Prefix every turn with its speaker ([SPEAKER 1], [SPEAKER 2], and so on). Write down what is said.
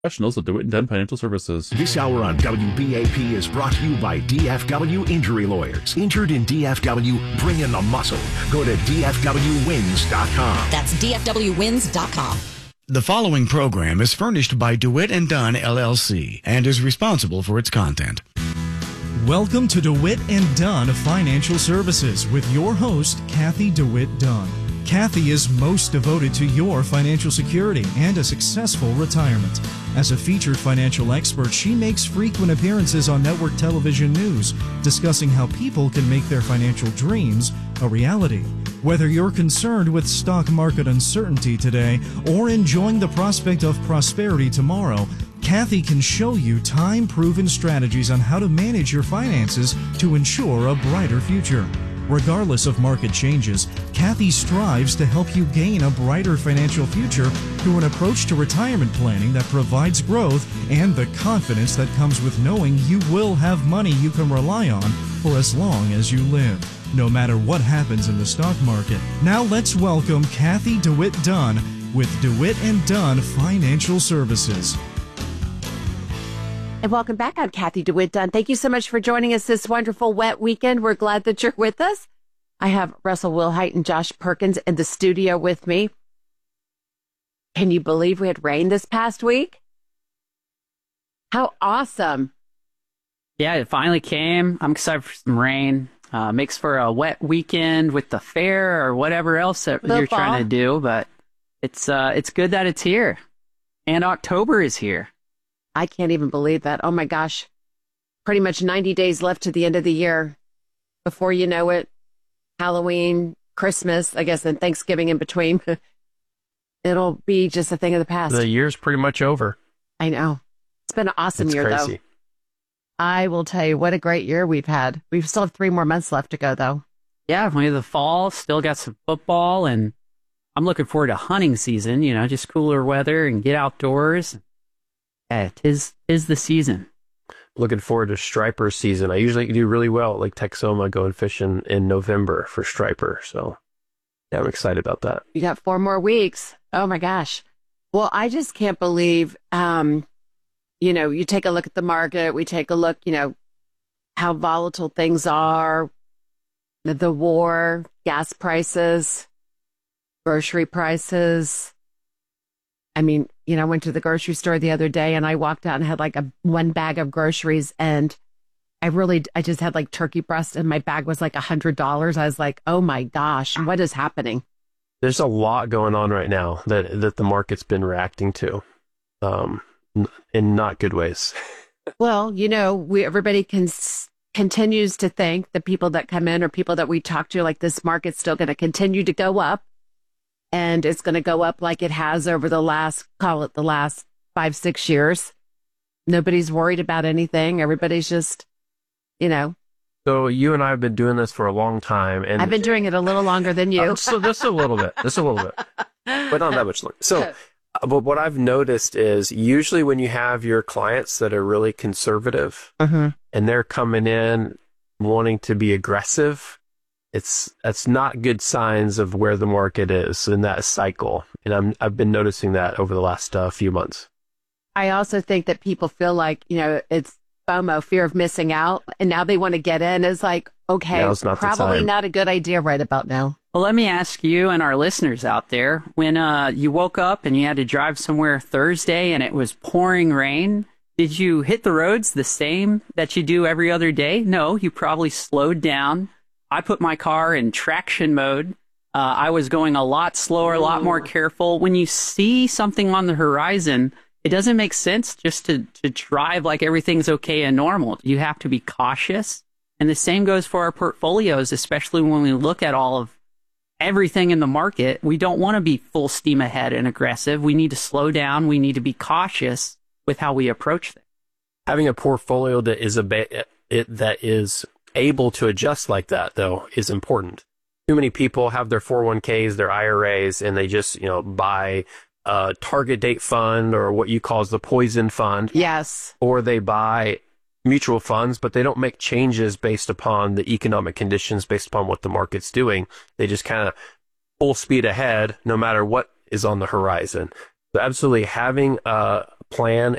[SPEAKER 1] Professionals at DeWitt and Dunn Financial Services.
[SPEAKER 2] This hour on WBAP is brought to you by DFW Injury Lawyers. Injured in DFW, bring in the muscle. Go to DFWWins.com.
[SPEAKER 3] That's DFWWins.com.
[SPEAKER 4] The following program is furnished by DeWitt and Dunn, LLC, and is responsible for its content.
[SPEAKER 5] Welcome to DeWitt and Dunn Financial Services with your host, Kathy DeWitt Dunn. Kathy is most devoted to your financial security and a successful retirement. As a featured financial expert, she makes frequent appearances on network television news, discussing how people can make their financial dreams a reality. Whether you're concerned with stock market uncertainty today or enjoying the prospect of prosperity tomorrow, Kathy can show you time-proven strategies on how to manage your finances to ensure a brighter future. Regardless of market changes, Kathy strives to help you gain a brighter financial future through an approach to retirement planning that provides growth and the confidence that comes with knowing you will have money you can rely on for as long as you live, no matter what happens in the stock market. Now let's welcome Kathy DeWitt Dunn with DeWitt and Dunn Financial Services.
[SPEAKER 6] And welcome back. I'm Kathy DeWitt Dunn. Thank you so much for joining us this wonderful wet weekend. We're glad that you're with us. I have Russell Wilhite and Josh Perkins in the studio with me. Can you believe we had rain this past week? How awesome.
[SPEAKER 7] Yeah, it finally came. I'm excited for some rain. Makes for a wet weekend with the fair or whatever else that you're trying to do. But it's good that it's here. And October is here.
[SPEAKER 6] I can't even believe that. Oh my gosh. Pretty much 90 days left to the end of the year. Before you know it, Halloween, Christmas, I guess, and Thanksgiving in between. It'll be just a thing of the past.
[SPEAKER 8] The year's pretty much over.
[SPEAKER 6] I know. It's been an awesome year,
[SPEAKER 8] crazy.
[SPEAKER 6] though. I will tell you, what a great year we've had. We still have 3 more months left to go, though.
[SPEAKER 7] Yeah, we have the fall, still got some football, and I'm looking forward to hunting season, just cooler weather and get outdoors. Yeah, tis the season.
[SPEAKER 8] Looking forward to striper season. I usually do really well at Lake Texoma going fishing in November for striper. So, yeah, I'm excited about that.
[SPEAKER 6] You got 4 more weeks. Oh, my gosh. Well, I just can't believe, you take a look at the market. We take a look, how volatile things are, the war, gas prices, grocery prices. I mean, I went to the grocery store the other day and I walked out and had like one bag of groceries, and I just had like turkey breast and my bag was like $100. I was like, oh my gosh, what is happening?
[SPEAKER 8] There's a lot going on right now that the market's been reacting to, in not good ways.
[SPEAKER 6] Well, everybody continues to think, the people that come in or people that we talk to, like this market's still going to continue to go up. And it's going to go up like it has over the last 5-6 years. Nobody's worried about anything. Everybody's just,
[SPEAKER 8] So you and I have been doing this for a long time. And
[SPEAKER 6] I've been doing it a little longer than you.
[SPEAKER 8] So just a little bit. But not that much longer. So but what I've noticed is usually when you have your clients that are really conservative and they're coming in wanting to be aggressive, that's not good signs of where the market is in that cycle. And I've been noticing that over the last few months.
[SPEAKER 6] I also think that people feel like, it's FOMO, fear of missing out. And now they want to get in. It's like, okay, probably not a good idea right about now.
[SPEAKER 7] Well, let me ask you and our listeners out there, when you woke up and you had to drive somewhere Thursday and it was pouring rain, did you hit the roads the same that you do every other day? No, you probably slowed down. I put my car in traction mode. I was going a lot slower, a lot more careful. When you see something on the horizon, it doesn't make sense just to drive like everything's okay and normal. You have to be cautious. And the same goes for our portfolios, especially when we look at all of everything in the market. We don't want to be full steam ahead and aggressive. We need to slow down. We need to be cautious with how we approach things.
[SPEAKER 8] Having a portfolio that is able to adjust like that, though, is important. Too many people have their 401ks, their IRAs, and they just, buy a target date fund or what you call the poison fund.
[SPEAKER 6] Yes.
[SPEAKER 8] Or they buy mutual funds, but they don't make changes based upon the economic conditions, based upon what the market's doing. They just kind of full speed ahead, no matter what is on the horizon. So absolutely having a plan